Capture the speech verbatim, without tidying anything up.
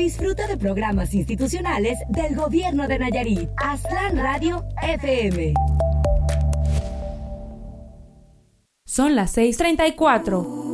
Disfruta de programas institucionales del Gobierno de Nayarit. Aztlán Radio F M. Son las seis treinta y cuatro.